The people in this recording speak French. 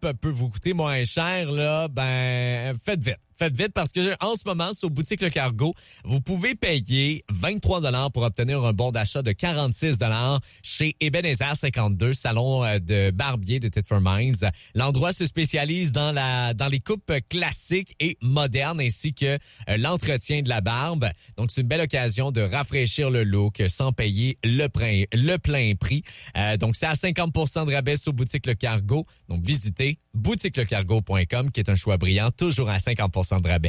peut vous coûter moins cher, là, faites vite. Faites vite parce que en ce moment, sur Boutique Le Cargo, vous pouvez payer 23 $ pour obtenir un bon d'achat de 46 $ chez Ebenezer 52, salon de barbier de Thetford Mines. L'endroit se spécialise dans les coupes classiques et modernes ainsi que l'entretien de la barbe. Donc, c'est une belle occasion de rafraîchir le look sans payer le plein prix. Donc, c'est à 50% de rabais sur Boutique Le Cargo. Donc, visitez boutiquelecargo.com qui est un choix brillant, toujours à 50% de rabais.